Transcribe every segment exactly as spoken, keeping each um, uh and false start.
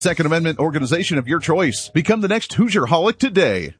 Second Amendment organization of your choice. Become the next Hoosier-holic today.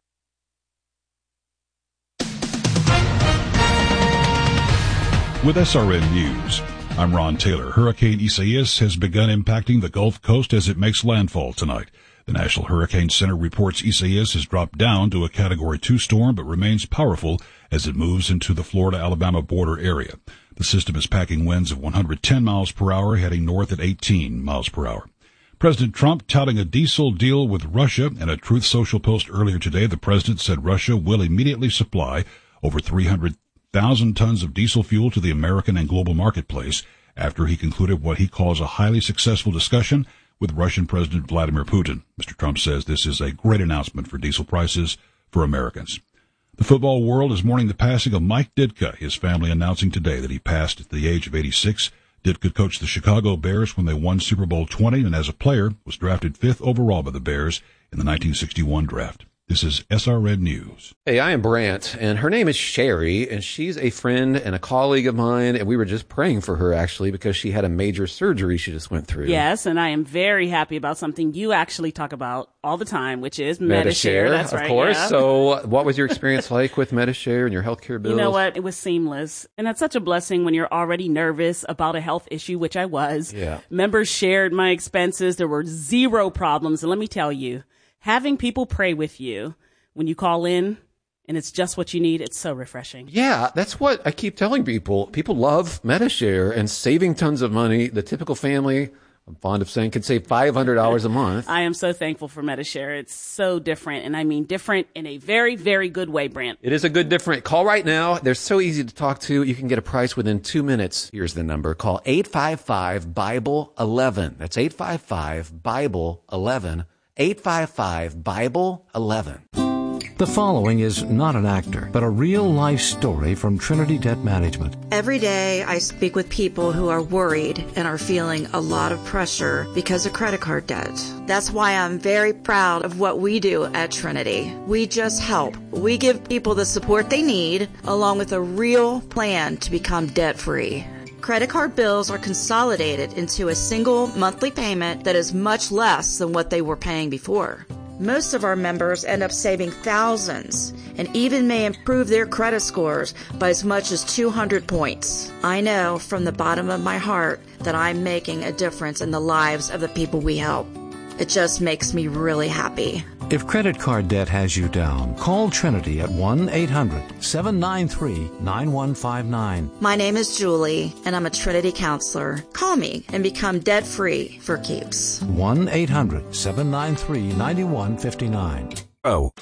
With S R N News, I'm Ron Taylor. Hurricane Isaias has begun impacting the Gulf Coast as it makes landfall tonight. The National Hurricane Center reports Isaias has dropped down to a Category two storm but remains powerful as it moves into the Florida-Alabama border area. The system is packing winds of one hundred ten miles per hour, heading north at eighteen miles per hour. President Trump touting a diesel deal with Russia. In a Truth Social post earlier today, the president said Russia will immediately supply over three hundred thousand tons of diesel fuel to the American and global marketplace after he concluded what he calls a highly successful discussion with Russian President Vladimir Putin. Mister Trump says this is a great announcement for diesel prices for Americans. The football world is mourning the passing of Mike Ditka, his family announcing today that he passed at the age of eighty-six. Ditka coached the Chicago Bears when they won Super Bowl twenty and as a player was drafted fifth overall by the Bears in the nineteen sixty-one draft. This is S R N News. Hey, I am Brant, and her name is Sherry, and she's a friend and a colleague of mine, and we were just praying for her, actually, because she had a major surgery she just went through. Yes, and I am very happy about something you actually talk about all the time, which is Medi-Share. That's right, of course. Yeah. So what was your experience like with Medi-Share and your healthcare bills? You know what? It was seamless, and that's such a blessing when you're already nervous about a health issue, which I was. Yeah. Members shared my expenses. There were zero problems, and let me tell you, having people pray with you when you call in and it's just what you need, it's so refreshing. Yeah, that's what I keep telling people. People love Medi-Share and saving tons of money. The typical family, I'm fond of saying, can save five hundred dollars a month. I am so thankful for Medi-Share. It's so different, and I mean different in a very, very good way, Brant. It is a good different. Call right now. They're so easy to talk to. You can get a price within two minutes. Here's the number. Call eight five five, Bible eleven. That's eight five five, Bible eleven. eight five five, Bible eleven. The following is not an actor, but a real-life story from Trinity Debt Management. Every day I speak with people who are worried and are feeling a lot of pressure because of credit card debt. That's why I'm very proud of what we do at Trinity. We just help. We give people the support they need, along with a real plan to become debt-free. Credit card bills are consolidated into a single monthly payment that is much less than what they were paying before. Most of our members end up saving thousands and even may improve their credit scores by as much as two hundred points. I know from the bottom of my heart that I'm making a difference in the lives of the people we help. It just makes me really happy. If credit card debt has you down, call Trinity at one eight hundred, seven nine three, nine one five nine. My name is Julie, and I'm a Trinity counselor. Call me and become debt-free for keeps. one eight hundred, seven nine three, nine one five nine. Oh.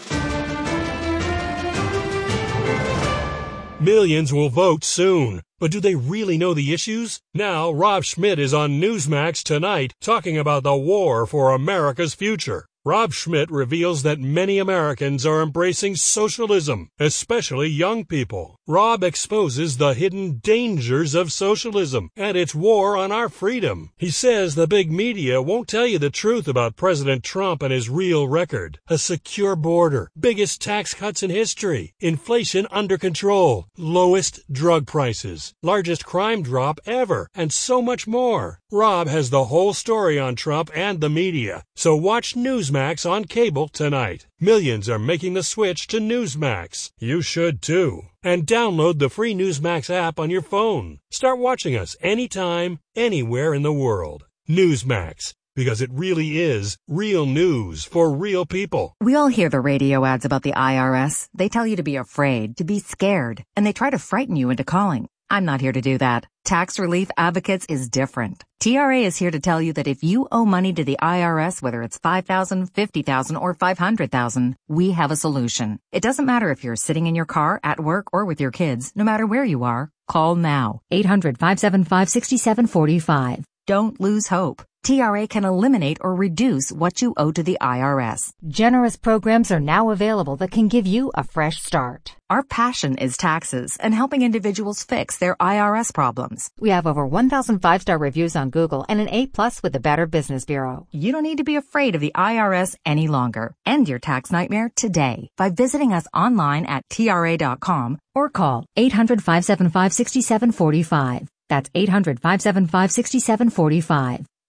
Millions will vote soon. But do they really know the issues? Now, Rob Schmidt is on Newsmax tonight talking about the war for America's future. Rob Schmidt reveals that many Americans are embracing socialism, especially young people. Rob exposes the hidden dangers of socialism and its war on our freedom. He says the big media won't tell you the truth about President Trump and his real record. A secure border, biggest tax cuts in history, inflation under control, lowest drug prices, largest crime drop ever, and so much more. Rob has the whole story on Trump and the media, so watch Newsmax on cable tonight. Millions are making the switch to Newsmax. You should too. And download the free Newsmax app on your phone. Start watching us anytime, anywhere in the world. Newsmax, because it really is real news for real people. We all hear the radio ads about the I R S. They tell you to be afraid, to be scared, and they try to frighten you into calling. I'm not here to do that. Tax Relief Advocates is different. T R A is here to tell you that if you owe money to the I R S, whether it's five thousand dollars, fifty thousand dollars, or five hundred thousand dollars, we have a solution. It doesn't matter if you're sitting in your car, at work, or with your kids. No matter where you are, call now. eight hundred, five seven five, six seven four five. Don't lose hope. T R A can eliminate or reduce what you owe to the I R S. Generous programs are now available that can give you a fresh start. Our passion is taxes and helping individuals fix their I R S problems. We have over one thousand five-star reviews on Google and an A plus with the Better Business Bureau. You don't need to be afraid of the I R S any longer. End your tax nightmare today by visiting us online at T R A dot com or call eight hundred, five seven five, six seven four five. That's eight hundred, five seven five, six seven four five.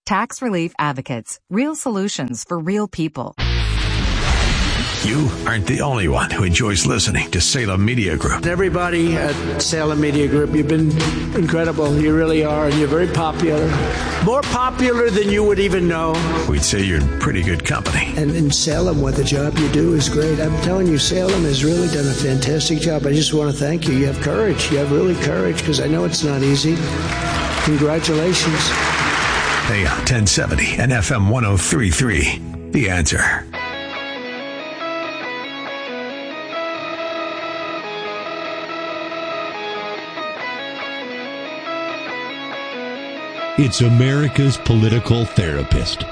Tax Relief Advocates. Real solutions for real people. You aren't the only one who enjoys listening to Salem Media Group. Everybody at Salem Media Group, you've been incredible. You really are, and you're very popular. More popular than you would even know. We'd say you're in pretty good company. And in Salem, what the job you do is great. I'm telling you, Salem has really done a fantastic job. I just want to thank you. You have courage. You have really courage, because I know it's not easy. Congratulations. A M ten seventy and F M one oh three point three. The Answer. It's America's political therapist.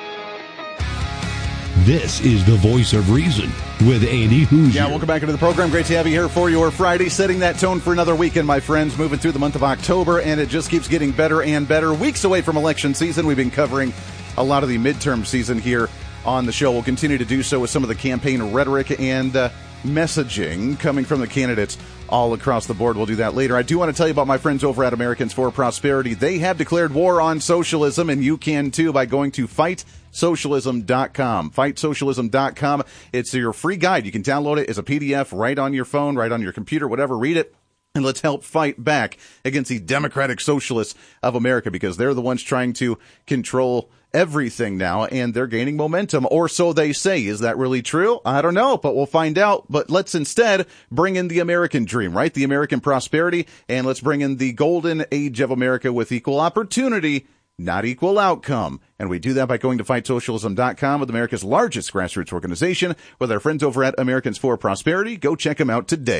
This is the Voice of Reason with Andy Hoosier. Yeah, welcome back into the program. Great to have you here for your Friday, setting that tone for another weekend, my friends. Moving through the month of October, and it just keeps getting better and better. Weeks away from election season. We've been covering a lot of the midterm season here on the show. We'll continue to do so with some of the campaign rhetoric and uh, messaging coming from the candidates all across the board. We'll do that later. I do want to tell you about my friends over at Americans for Prosperity. They have declared war on socialism, and you can too by going to fight socialism dot com. fight socialism dot com. It's your free guide. You can download it as a P D F right on your phone, right on your computer, whatever. Read it. And let's help fight back against the Democratic Socialists of America, because they're the ones trying to control everything now, and they're gaining momentum, or so they say. Is that really true? I don't know, but we'll find out. But let's instead bring in the American dream, right? The American prosperity, and let's bring in the golden age of America with equal opportunity, not equal outcome. And we do that by going to fight socialism dot com, with America's largest grassroots organization, with our friends over at Americans for Prosperity. Go check them out today.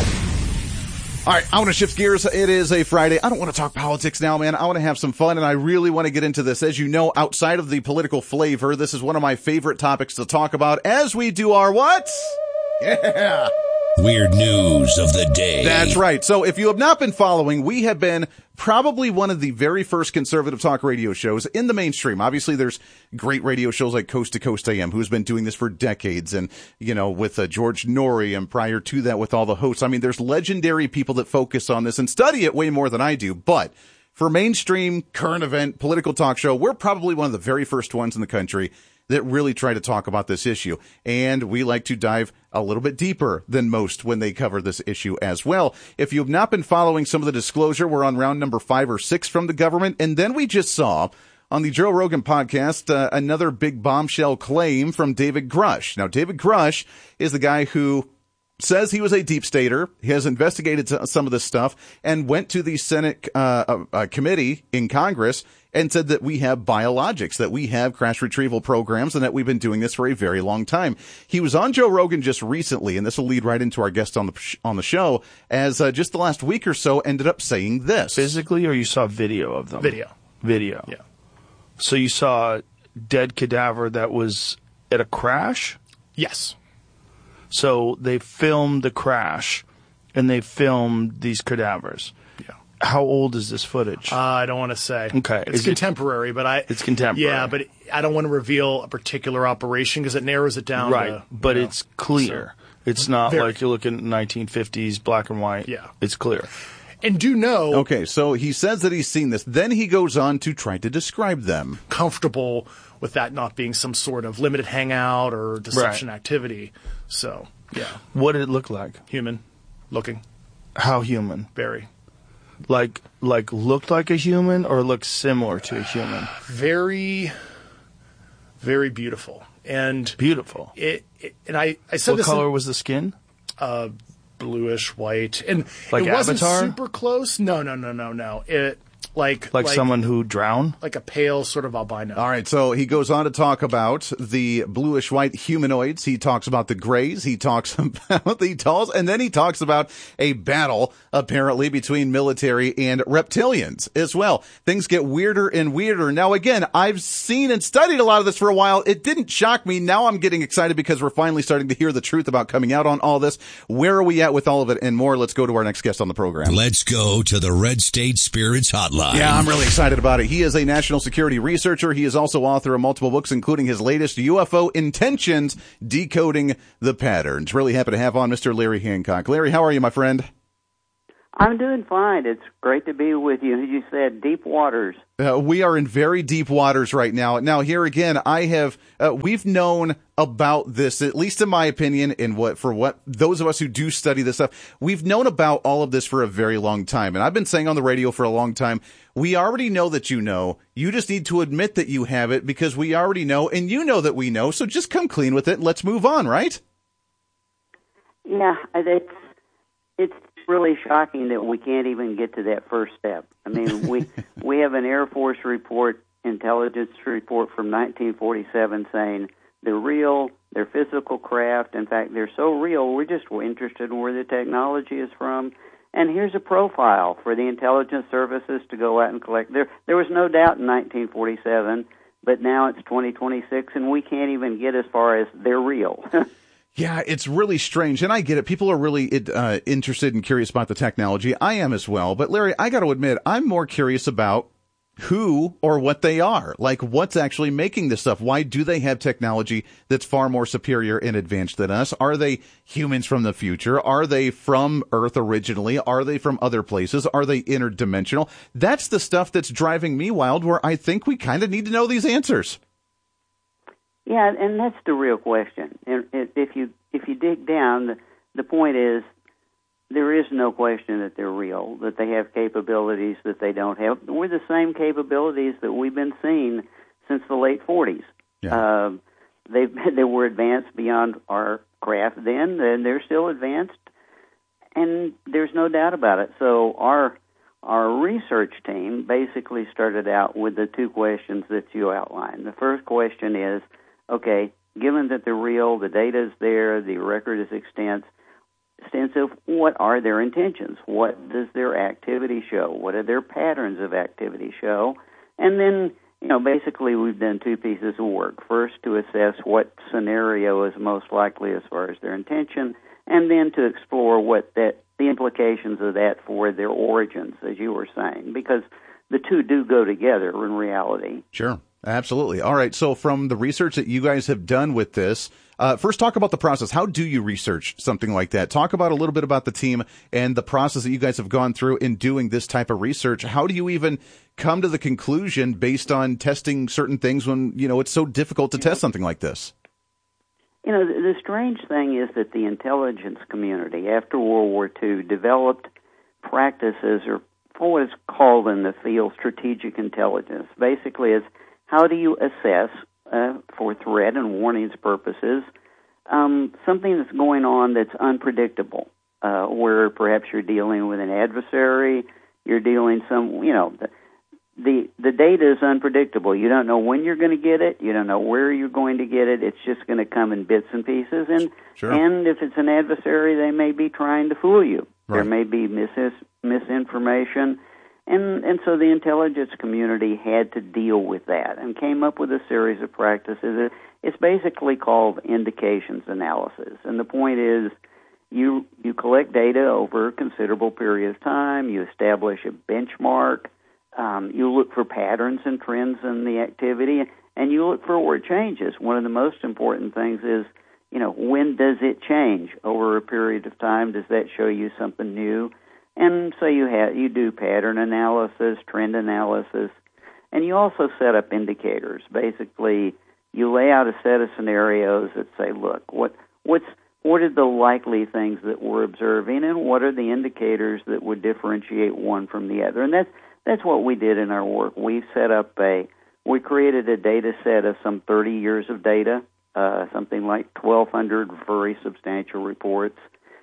All right, I want to shift gears. It is a Friday. I don't want to talk politics now, man. I want to have some fun, and I really want to get into this. As you know, outside of the political flavor, this is one of my favorite topics to talk about as we do our what? Yeah. Weird news of the day. That's right. So if you have not been following, we have been probably one of the very first conservative talk radio shows in the mainstream. Obviously, there's great radio shows like Coast to Coast A M, who's been doing this for decades. And, you know, with uh, George Norrie, and prior to that with all the hosts. I mean, there's legendary people that focus on this and study it way more than I do. But for mainstream, current event, political talk show, we're probably one of the very first ones in the country that really try to talk about this issue. And we like to dive a little bit deeper than most when they cover this issue as well. If you have not been following some of the disclosure, we're on round number five or six from the government. And then we just saw on the Joe Rogan podcast uh, another big bombshell claim from David Grush. Now, David Grush is the guy who says he was a deep stater. He has investigated some of this stuff and went to the Senate uh, uh, committee in Congress and said that we have biologics, that we have crash retrieval programs, and that we've been doing this for a very long time. He was on Joe Rogan just recently, and this will lead right into our guest on the on the show, as uh, just the last week or so ended up saying this. Physically, or you saw video of them? Video. Video. Yeah. So you saw a dead cadaver that was at a crash? Yes. So they filmed the crash, and they filmed these cadavers. Yeah. How old is this footage? Uh, I don't want to say. Okay. It's is contemporary, it, but I. It's contemporary. Yeah, but I don't want to reveal a particular operation because it narrows it down. Right. To, but know, it's clear. So, it's not very, like you're looking at nineteen fifties black and white. Yeah. It's clear. And do know. Okay, so he says that he's seen this. Then he goes on to try to describe them. Comfortable with that not being some sort of limited hangout or deception right. activity. So, yeah. What did it look like? Human looking. How human? Very. Like, like looked like a human or looked similar to a human? Very, very beautiful. And beautiful. It, it and I, I said what this. What color in, was the skin? Uh, bluish white. And like it wasn't Avatar? super close. No, no, no, no, no. It like like, like someone who drowned? Like a pale sort of albino. All right, so he goes on to talk about the bluish-white humanoids. He talks about the grays. He talks about the talls. And then he talks about a battle, apparently, between military and reptilians as well. Things get weirder and weirder. Now, again, I've seen and studied a lot of this for a while. It didn't shock me. Now I'm getting excited because we're finally starting to hear the truth about coming out on all this. Where are we at with all of it and more? Let's go to our next guest on the program. Let's go to the Red State Spirits Hotline. Yeah, I'm really excited about it. He is a national security researcher. He is also author of multiple books, including his latest, U F O Intentions, Decoding the Patterns. Really happy to have on Mister Larry Hancock. Larry, how are you, my friend? I'm doing fine. It's great to be with you. As you said, deep waters. Uh, we are in very deep waters right now. Now, here again, I have uh, we've known about this, at least in my opinion, in what for what those of us who do study this stuff, we've known about all of this for a very long time. And I've been saying on the radio for a long time, we already know that you know. You just need to admit that you have it because we already know, and you know that we know. So just come clean with it and let's move on, right? Yeah, it's it's really shocking that we can't even get to that first step. I mean, we we have an Air Force report, intelligence report from nineteen forty-seven saying they're real, they're physical craft. In fact, they're so real, we're just interested in where the technology is from. And here's a profile for the intelligence services to go out and collect. There, there was no doubt in nineteen forty-seven, but now it's twenty twenty-six, and we can't even get as far as they're real. Yeah, it's really strange, and I get it. People are really uh, interested and curious about the technology. I am as well. But, Larry, I got to admit, I'm more curious about who or what they are. Like, what's actually making this stuff? Why do they have technology that's far more superior and advanced than us? Are they humans from the future? Are they from Earth originally? Are they from other places? Are they interdimensional? That's the stuff that's driving me wild, where I think we kind of need to know these answers. Yeah, and that's the real question. And if you if you dig down, the, the point is there is no question that they're real, that they have capabilities that they don't have. We're the same capabilities that we've been seeing since the late forties. Yeah. Uh, they they were advanced beyond our craft then, and they're still advanced, and there's no doubt about it. So our our research team basically started out with the two questions that you outlined. The first question is, okay, given that they're real, the data is there, the record is extensive, extensive, what are their intentions? What does their activity show? What are their patterns of activity show? And then, you know, basically we've done two pieces of work. First, to assess what scenario is most likely as far as their intention, and then to explore what that the implications of that for their origins, as you were saying, because the two do go together in reality. Sure. Absolutely. All right. So from the research that you guys have done with this, uh, first talk about the process. How do you research something like that? Talk about a little bit about the team and the process that you guys have gone through in doing this type of research. How do you even come to the conclusion based on testing certain things when, you know, it's so difficult to test something like this? You know, the, the strange thing is that the intelligence community after World War Two developed practices or for what is called in the field strategic intelligence. Basically, it's how do you assess, uh, for threat and warnings purposes, um, something that's going on that's unpredictable, uh, where perhaps you're dealing with an adversary, you're dealing some, you know, the, the the data is unpredictable. You don't know when you're going to get it. You don't know where you're going to get it. It's just going to come in bits and pieces. And sure. and if it's an adversary, they may be trying to fool you. Right. There may be mis- misinformation. And and so the intelligence community had to deal with that and came up with a series of practices. It's basically called indications analysis. And the point is you you collect data over a considerable period of time. You establish a benchmark. Um, you look for patterns and trends in the activity, and you look for where it changes. One of the most important things is, you know, when does it change over a period of time? Does that show you something new? And so you have you do pattern analysis, trend analysis, and you also set up indicators. Basically, you lay out a set of scenarios that say, look, what what's what are the likely things that we're observing, and what are the indicators that would differentiate one from the other? And that's that's what we did in our work. We set up a we created a data set of some thirty years of data, uh, something like twelve hundred very substantial reports.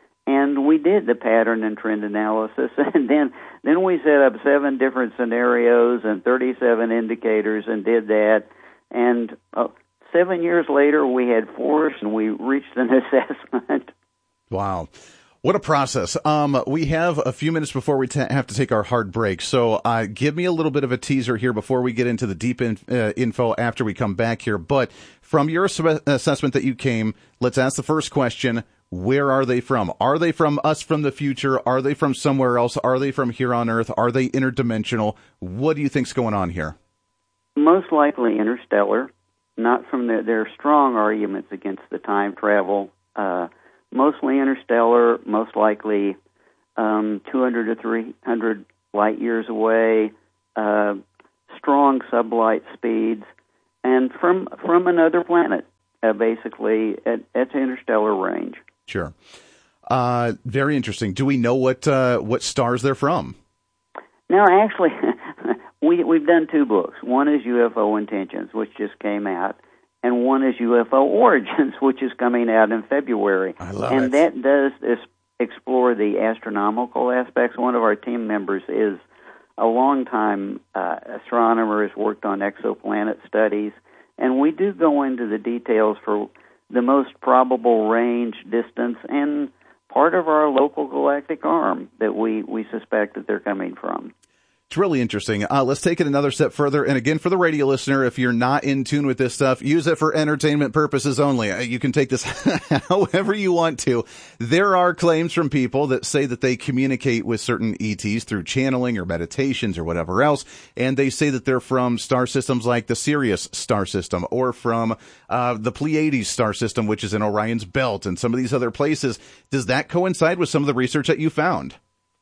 And we did the pattern and trend analysis, and then then we set up seven different scenarios and thirty-seven indicators and did that. And uh, seven years later, we had force, and we reached an assessment. Wow. What a process. Um, we have a few minutes before we t- have to take our hard break. So uh, give me a little bit of a teaser here before we get into the deep in- uh, info after we come back here. But from your ass- assessment that you came, let's ask the first question. Where are they from? Are they from us from the future? Are they from somewhere else? Are they from here on Earth? Are they interdimensional? What do you think's going on here? Most likely interstellar. Not from the, there are strong arguments against the time travel. Uh, mostly interstellar, most likely um, two hundred to three hundred light years away, uh, strong sublight speeds, and from from another planet, uh, basically at, at interstellar range. Sure. Uh, very interesting. Do we know what uh, what stars they're from? Now, actually, we, we've done two books. One is U F O Intentions, which just came out, and one is U F O Origins, which is coming out in February. I love and it. that does this, explore the astronomical aspects. One of our team members is a longtime uh, astronomer, has worked on exoplanet studies, and we do go into the details for the most probable range, distance, and part of our local galactic arm that we, we suspect that they're coming from. It's really interesting. Uh, let's take it another step further. And again, for the radio listener, if you're not in tune with this stuff, use it for entertainment purposes only. Uh, you can take this however you want to. There are claims from people that say that they communicate with certain E Ts through channeling or meditations or whatever else. And they say that they're from star systems like the Sirius star system or from uh, the Pleiades star system, which is in Orion's belt and some of these other places. Does that coincide with some of the research that you found?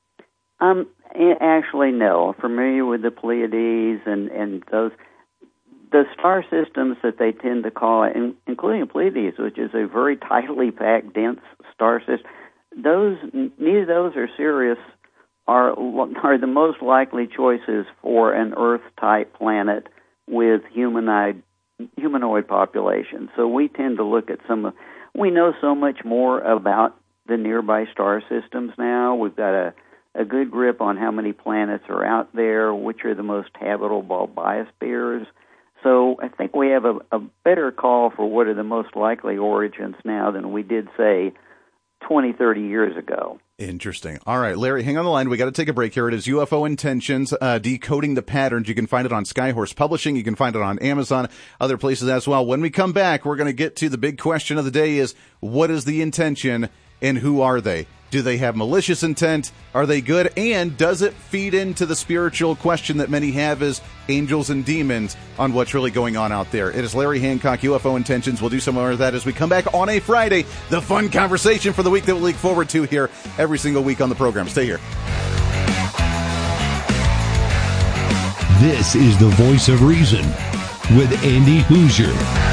Um, actually, no. I'm familiar with the Pleiades and, and those, the star systems that they tend to call it, including Pleiades, which is a very tightly packed, dense star system. Those, neither of those or Sirius are, are the most likely choices for an Earth-type planet with humanoid, humanoid population. So we tend to look at some of, we know so much more about the nearby star systems now. We've got a a good grip on how many planets are out there, which are the most habitable biospheres. So I think we have a, a better call for what are the most likely origins now than we did, say, twenty, thirty years ago. Interesting. All right, Larry, hang on the line. We got to take a break here. It is U F O Intentions, uh, Decoding the Patterns. You can find it on Skyhorse Publishing. You can find it on Amazon, other places as well. When we come back, we're going to get to the big question of the day is, what is the intention and who are they? Do they have malicious intent? Are they good? And does it feed into the spiritual question that many have as angels and demons on what's really going on out there? It is Larry Hancock, U F O Intentions. We'll do some more of that as we come back on a Friday. The fun conversation for the week that we look forward to here every single week on the program. Stay here. This is the Voice of Reason with Andy Hoosier.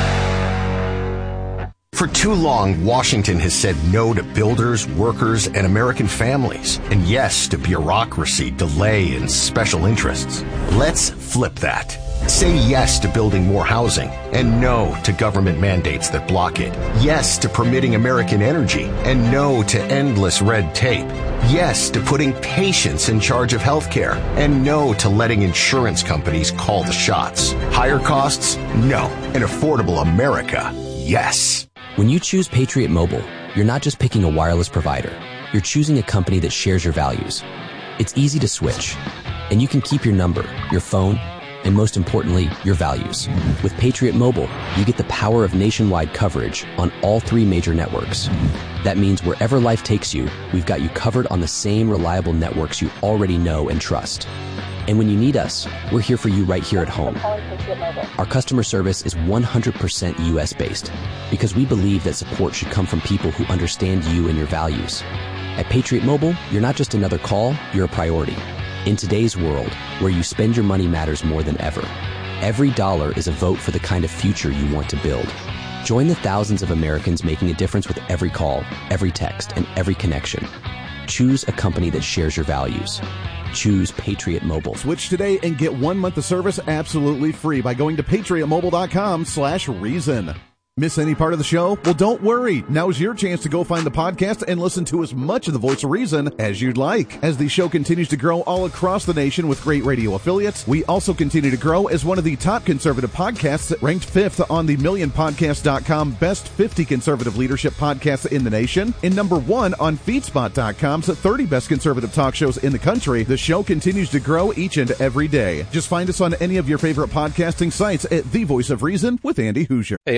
For too long, Washington has said no to builders, workers, and American families, and yes to bureaucracy, delay, and special interests. Let's flip that. Say yes to building more housing, and no to government mandates that block it. Yes to permitting American energy, and no to endless red tape. Yes to putting patients in charge of healthcare, and no to letting insurance companies call the shots. Higher costs? No. An affordable America? Yes. When you choose Patriot Mobile, you're not just picking a wireless provider. You're choosing a company that shares your values. It's easy to switch, and you can keep your number, your phone, and most importantly, your values. With Patriot Mobile, you get the power of nationwide coverage on all three major networks. That means wherever life takes you, we've got you covered on the same reliable networks you already know and trust. And when you need us, we're here for you right here at home. Our customer service is one hundred percent U S based because we believe that support should come from people who understand you and your values. At Patriot Mobile, you're not just another call, you're a priority. In today's world, where you spend your money matters more than ever, every dollar is a vote for the kind of future you want to build. Join the thousands of Americans making a difference with every call, every text, and every connection. Choose a company that shares your values. Choose Patriot Mobile. Switch today and get one month of service absolutely free by going to patriotmobile.com slash reason. Miss any part of the show? Well, don't worry. Now's your chance to go find the podcast and listen to as much of the Voice of Reason as you'd like. As the show continues to grow all across the nation with great radio affiliates, we also continue to grow as one of the top conservative podcasts, ranked fifth on the million podcast dot com Best fifty Conservative Leadership Podcasts in the nation, and number one on feedspot dot com's thirty Best Conservative Talk Shows in the country. The show continues to grow each and every day. Just find us on any of your favorite podcasting sites at The Voice of Reason with Andy Hoosier. Hey, I am Brand.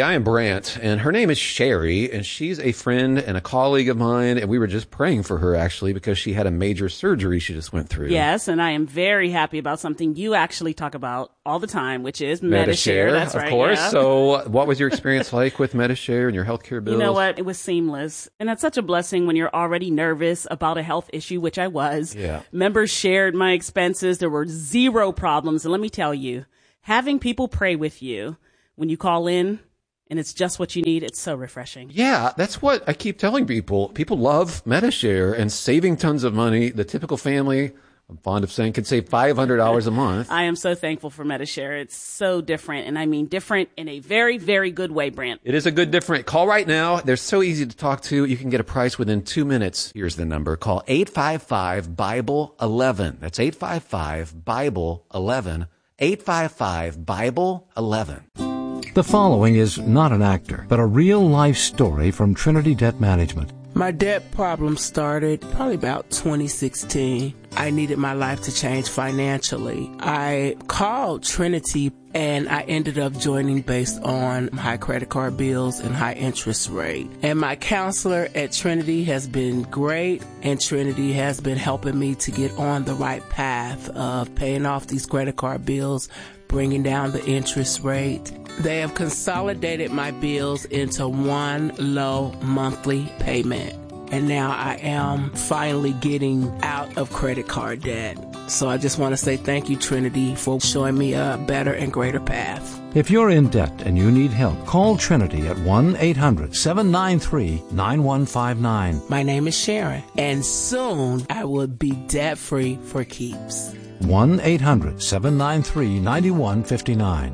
Brant, and her name is Sherry, and she's a friend and a colleague of mine, and we were just praying for her, actually, because she had a major surgery she just went through. Yes, and I am very happy about something you actually talk about all the time, which is Medi-Share. Medi-Share. That's of right, course. yeah. So what was your experience like with Medi-Share and your healthcare bills? You know what? It was seamless. And that's such a blessing when you're already nervous about a health issue, which I was. Yeah. Members shared my expenses. There were zero problems. And let me tell you, having people pray with you when you call in and it's just what you need, it's so refreshing. Yeah, that's what I keep telling people. People love Medi-Share and saving tons of money. The typical family, I'm fond of saying, could save five hundred dollars a month. I am so thankful for Medi-Share. It's so different, and I mean different in a very, very good way, Brant. It is a good different. Call right now. They're so easy to talk to. You can get a price within two minutes. Here's the number. Call eight five five, Bible eleven. That's eight five five, Bible eleven. eight five five, Bible eleven. The following is not an actor, but a real-life story from Trinity Debt Management. My debt problem started probably about twenty sixteen. I needed my life to change financially. I called Trinity and I ended up joining based on high credit card bills and high interest rate. And my counselor at Trinity has been great, and Trinity has been helping me to get on the right path of paying off these credit card bills, bringing down the interest rate. They have consolidated my bills into one low monthly payment. And now I am finally getting out of credit card debt. So I just want to say thank you, Trinity, for showing me a better and greater path. If you're in debt and you need help, call Trinity at one eight hundred, seven nine three, nine one five nine. My name is Sharon, and soon I will be debt-free for keeps. one eight hundred, seven nine three, nine one five nine.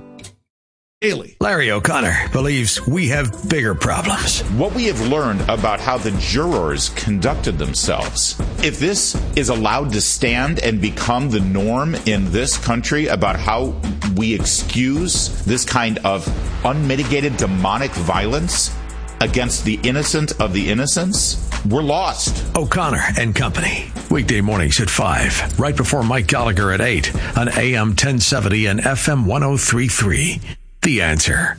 Daily. Larry O'Connor believes we have bigger problems. What we have learned about how the jurors conducted themselves, if this is allowed to stand and become the norm in this country about how we excuse this kind of unmitigated demonic violence against the innocent of the innocents, we're lost. O'Connor and Company. Weekday mornings at five, right before Mike Gallagher at eight on A M ten seventy and F M ten thirty-three. The Answer.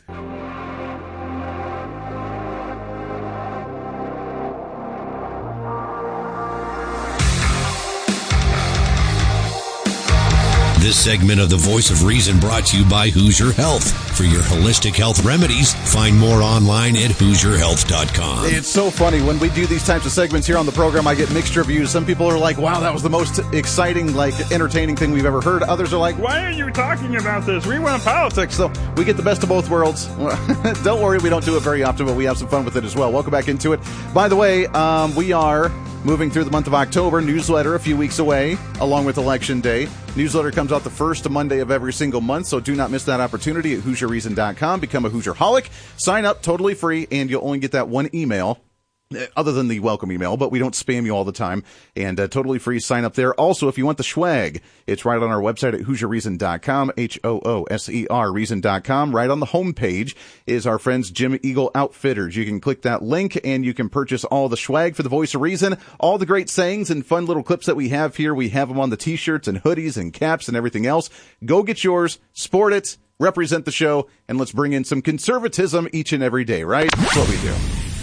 This segment of The Voice of Reason brought to you by Hoosier Health. For your holistic health remedies, find more online at hoosier health dot com. It's so funny. When we do these types of segments here on the program, I get mixed reviews. Some people are like, wow, that was the most exciting, like, entertaining thing we've ever heard. Others are like, why are you talking about this? We want politics. So we get the best of both worlds. Don't worry, we don't do it very often, but we have some fun with it as well. Welcome back into it. By the way, um, we are moving through the month of October. Newsletter a few weeks away, along with Election Day. Newsletter comes out the first Monday of every single month, so do not miss that opportunity at hoosier reason dot com. Become a Hoosier-holic. Sign up totally free, and you'll only get that one email, other than the welcome email, but we don't spam you all the time, and uh, totally free. Sign up there. Also, if you want the swag, it's right on our website at hoosier reason dot com, H O O S E R, reason dot com. Right on the homepage is our friends Jim Eagle Outfitters. You can click that link, and you can purchase all the swag for the Voice of Reason. All the great sayings and fun little clips that we have here, we have them on the T-shirts and hoodies and caps and everything else. Go get yours, sport it, represent the show, and let's bring in some conservatism each and every day, right? That's what we do.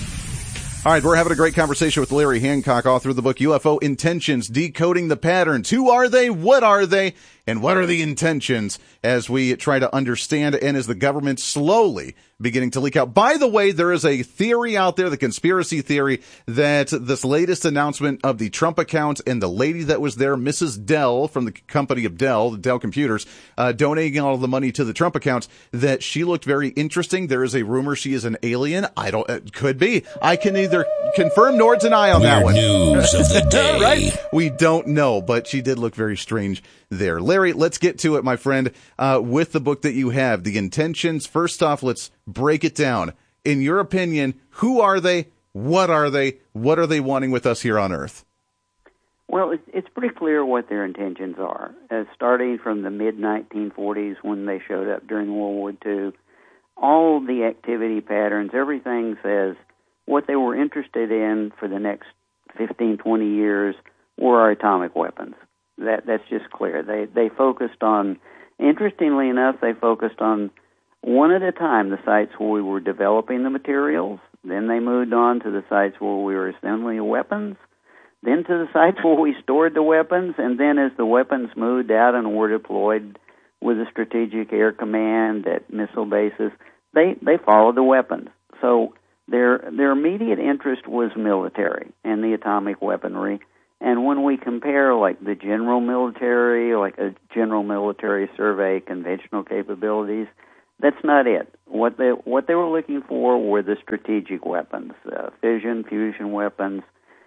All right, we're having a great conversation with Larry Hancock, author of the book U F O Intentions, Decoding the Patterns. Who are they? What are they? And what are the intentions as we try to understand and as the government slowly beginning to leak out? By the way, there is a theory out there, the conspiracy theory, that this latest announcement of the Trump account and the lady that was there, Missus Dell from the company of Dell, the Dell Computers, uh, donating all of the money to the Trump account, that she looked very interesting. There is a rumor she is an alien. I don't, it could be. I can neither confirm nor deny on Weird that one. News of the day. Right? We don't know, but she did look very strange there. Larry, let's get to it, my friend, uh, with the book that you have, The Intentions. First off, let's break it down. In your opinion, who are they? What are they? What are they wanting with us here on Earth? Well, it's, it's pretty clear what their intentions are. Uh, starting from the mid nineteen forties when they showed up during World War Two, all the activity patterns, everything says what they were interested in for the next fifteen, twenty years were our atomic weapons. That that's just clear. They they focused on, interestingly enough, they focused on one at a time, the sites where we were developing the materials. Then they moved on to the sites where we were assembling the weapons. Then to the sites where we stored the weapons. And then as the weapons moved out and were deployed with a Strategic Air Command at missile bases, they, they followed the weapons. So their their immediate interest was military and the atomic weaponry. And when we compare, like, the general military, like a general military survey, conventional capabilities, that's not it. What they what they were looking for were the strategic weapons, uh, fission, fusion weapons,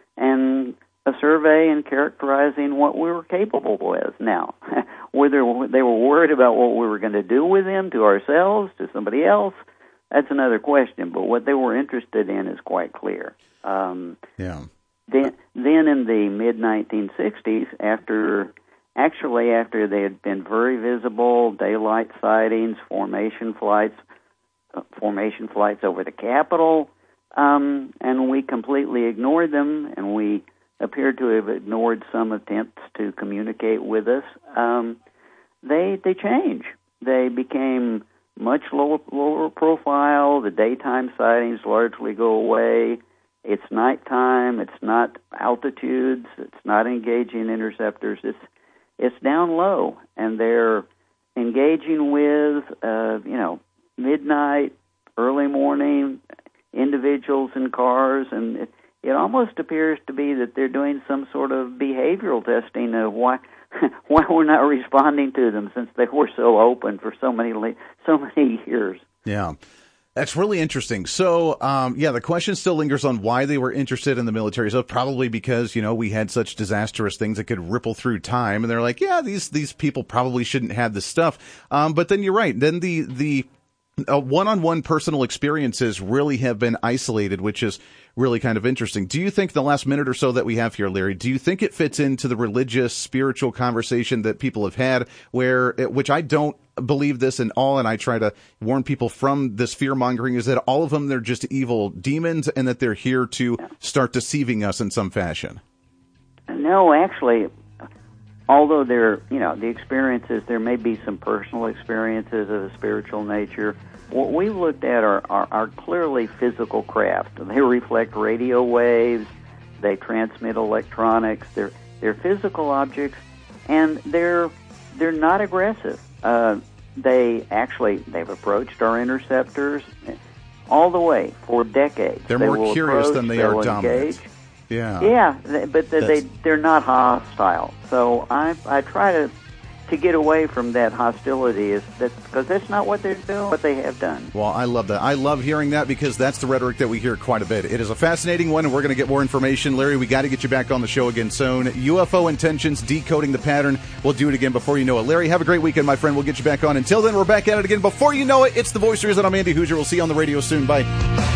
and a survey and characterizing what we were capable with. Now, whether they were worried about what we were going to do with them, to ourselves, to somebody else, that's another question. But what they were interested in is quite clear. Um, yeah. Then, then in the mid nineteen sixties, after actually after they had been very visible daylight sightings, formation flights, uh, formation flights over the Capitol, um, and we completely ignored them, and we appeared to have ignored some attempts to communicate with us. Um, they they change. They became much lower lower profile. The daytime sightings largely go away. It's nighttime. It's not altitudes. It's not engaging interceptors. It's it's down low, and they're engaging with uh, you know midnight, early morning individuals in cars, and it, it almost appears to be that they're doing some sort of behavioral testing of why why we're not responding to them, since they were so open for so many so many years. Yeah. That's really interesting. So, um, yeah, the question still lingers on why they were interested in the military. So probably because, you know, we had such disastrous things that could ripple through time. And they're like, yeah, these, these people probably shouldn't have this stuff. Um, but then you're right. Then the, the, uh, one-on-one personal experiences really have been isolated, which is really kind of interesting. Do you think the last minute or so that we have here, Larry, do you think it fits into the religious, spiritual conversation that people have had, where, which I don't believe this in all, and I try to warn people from this fear-mongering, is that all of them, they're just evil demons, and that they're here to start deceiving us in some fashion? No, actually, although there, you know, the experiences, there may be some personal experiences of a spiritual nature. What we've looked at are, are, are clearly physical craft. They reflect radio waves, they transmit electronics, they're they're physical objects, and they're they're not aggressive. Uh, they actually they've approached our interceptors all the way for decades. They're they more curious approach, than they are dominant. Engage. Yeah, yeah, they, but they, they they're not hostile. So I I try to. to get away from that hostility, is that because that's not what they're doing, what they have done. Well, I love that. I love hearing that, because that's the rhetoric that we hear quite a bit. It is a fascinating one, and we're going to get more information. Larry, we got to get you back on the show again soon. U F O intentions, decoding the pattern. We'll do it again before you know it. Larry, have a great weekend, my friend. We'll get you back on. Until then, we're back at it again. Before you know it, it's the Voice of Reason. I'm Andy Hoosier. We'll see you on the radio soon. Bye.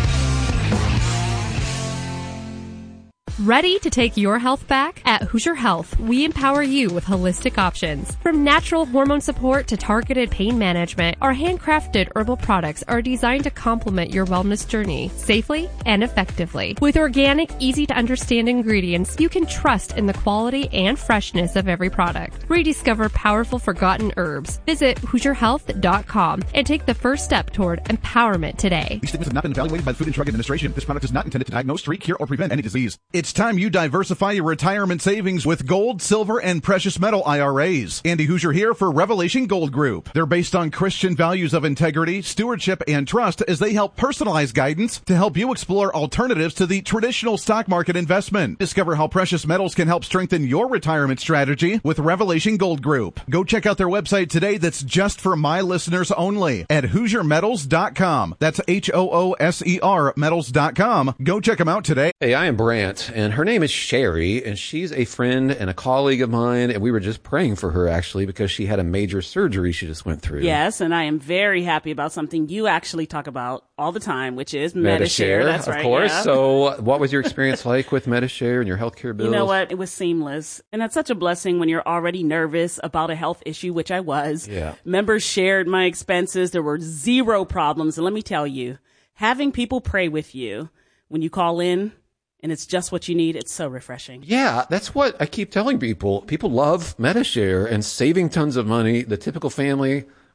Ready to take your health back? At Hoosier Health, we empower you with holistic options. From natural hormone support to targeted pain management, our handcrafted herbal products are designed to complement your wellness journey safely and effectively. With organic, easy-to-understand ingredients, you can trust in the quality and freshness of every product. Rediscover powerful forgotten herbs. Visit Hoosier Health dot com and take the first step toward empowerment today. These statements have not been evaluated by the Food and Drug Administration. This product is not intended to diagnose, treat, cure, or prevent any disease. It's time you diversify your retirement savings with gold, silver, and precious metal I R As. Andy Hoosier here for Revelation Gold Group. They're based on Christian values of integrity, stewardship, and trust, as they help personalize guidance to help you explore alternatives to the traditional stock market investment. Discover how precious metals can help strengthen your retirement strategy with Revelation Gold Group. Go check out their website today. That's just for my listeners only at Hoosier Metals dot com. That's H O O S E R Metals dot com. Go check them out today. Hey, I am Brant, and her name is Sherry, and she's a friend and a colleague of mine, and we were just praying for her, actually, because she had a major surgery she just went through. Yes, and I am very happy about something you actually talk about all the time, which is Medi-Share. Medi-Share. That's of right, course. yeah. So what was your experience like with Medi-Share and your healthcare bills? You know what? It was seamless. And that's such a blessing when you're already nervous about a health issue, which I was. Yeah. Members shared my expenses. There were zero problems. And let me tell you, having people pray with you when you call in, and it's just what you need, it's so refreshing. Yeah, that's what I keep telling people. People love Medi-Share and saving tons of money. The typical family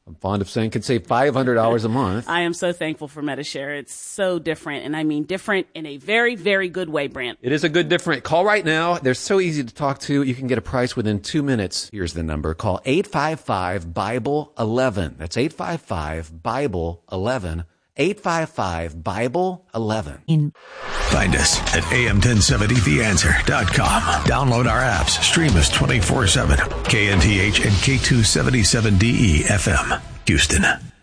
I'm fond of saying, can save five hundred dollars a month. I am so thankful for Medi-Share. It's so different, and I mean different in a very, very good way, Brant. It is a good different. Call right now. They're so easy to talk to. You can get a price within two minutes. Here's the number. Call eight five five, Bible eleven. That's eight five five, Bible eleven. eight five five, Bible eleven. Find us at A M ten seventy the answer dot com. Download our apps. Stream us twenty-four seven. K N T H and K two seventy-seven D E F M, Houston.